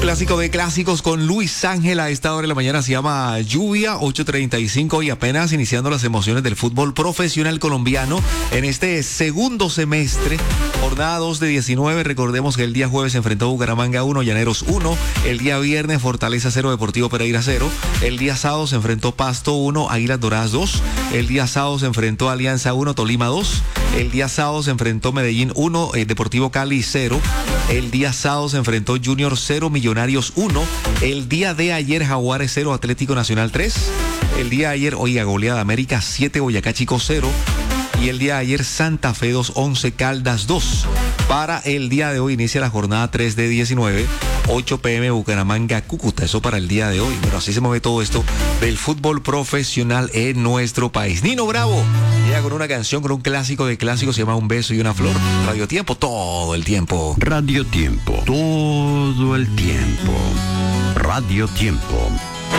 Clásico de clásicos con Luis Ángel a esta hora de la mañana se llama Lluvia, 8:35 y apenas iniciando las emociones del fútbol profesional colombiano en este segundo semestre. Jornada 2 de 19, recordemos que el día jueves se enfrentó Bucaramanga 1, Llaneros 1, el día viernes Fortaleza 0, Deportivo Pereira 0, el día sábado se enfrentó Pasto 1, Águilas Doradas 2, el día sábado se enfrentó Alianza 1, Tolima 2, el día sábado se enfrentó Medellín 1, Deportivo Cali 0, el día sábado se enfrentó Junior 0, Millonarios 1, el día de ayer Jaguares 0, Atlético Nacional 3, el día de ayer, oiga, goleada América 7, Boyacá Chico 0, y el día de ayer Santa Fe 2, 11 Caldas 2. Para el día de hoy inicia la jornada 3 de 19, 8 p.m. Bucaramanga, Cúcuta. Eso para el día de hoy. Bueno, así se mueve todo esto del fútbol profesional en nuestro país. Nino Bravo llega con una canción, con un clásico de clásicos, se llama Un beso y una flor. Radio Tiempo, todo el tiempo. Radio Tiempo, todo el tiempo. Radio Tiempo.